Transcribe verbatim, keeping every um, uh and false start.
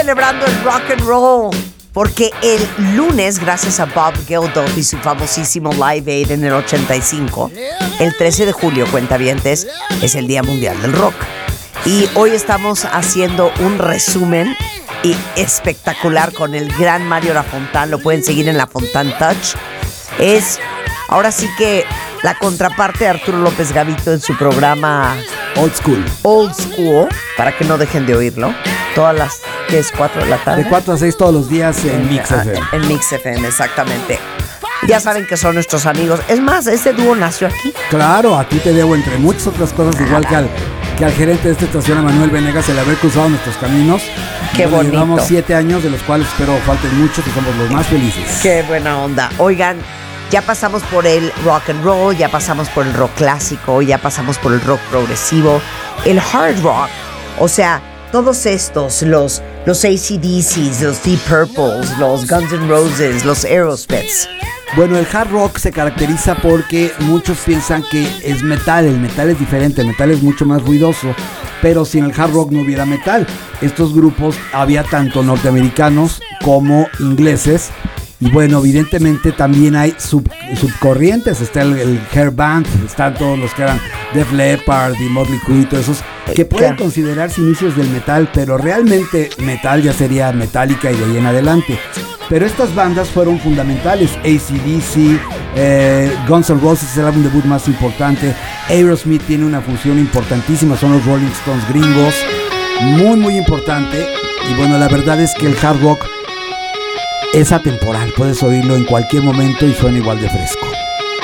Celebrando el rock and roll, porque el lunes, gracias a Bob Geldof y su famosísimo Live Aid en el ochenta y cinco, el trece de julio, cuentavientes, es el Día Mundial del Rock. Y hoy estamos haciendo un resumen y espectacular con el gran Mario Lafontán. Lo pueden seguir en Lafontán Touch. Es ahora sí que la contraparte de Arturo López Gavito en su programa Old School. Old School, para que no dejen de oírlo. Todas las, ¿qué es? ¿cuatro de la tarde? De cuatro a seis todos los días en Mix ah, F M. En Mix F M, exactamente. Ya saben que son nuestros amigos. Es más, este dúo nació aquí. Claro, a ti te debo, entre muchas otras cosas, Nada. igual que al, que al gerente de esta estación, a Manuel Venegas, el haber cruzado nuestros caminos. Qué Nos bonito. Llevamos siete años, de los cuales espero falten muchos y somos los más felices. Qué buena onda. Oigan, ya pasamos por el rock and roll, ya pasamos por el rock clásico, ya pasamos por el rock progresivo, el hard rock. O sea, todos estos, los, los A C D Cs, los Deep Purples, los Guns N' Roses, los Aerosmiths. Bueno, el hard rock se caracteriza porque muchos piensan que es metal. El metal es diferente, el metal es mucho más ruidoso. Pero si en el hard rock no hubiera metal, estos grupos había tanto norteamericanos como ingleses. Y bueno, evidentemente también hay sub, subcorrientes. Está el, el hair band, están todos los que eran Def Leppard y Motley Crue y todos esos que pueden considerarse inicios del metal, pero realmente metal ya sería Metallica y de ahí en adelante. Pero estas bandas fueron fundamentales. A C D C, eh, Guns N' Roses es el álbum debut más importante. Aerosmith tiene una función importantísima, son los Rolling Stones gringos, muy muy importante. Y bueno, la verdad es que el hard rock es atemporal, puedes oírlo en cualquier momento y suena igual de fresco.